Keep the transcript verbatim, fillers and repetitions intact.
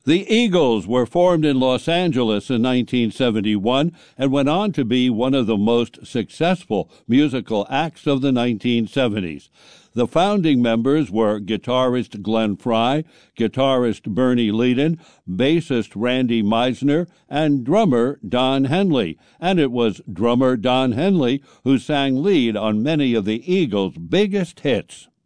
The Eagles were formed in Los Angeles in nineteen seventy-one and went on to be one of the most successful musical acts of the nineteen seventies. The founding members were guitarist Glenn Frey, guitarist Bernie Leadon, bassist Randy Meisner, and drummer Don Henley. And it was drummer Don Henley who sang lead on many of the Eagles' biggest hits.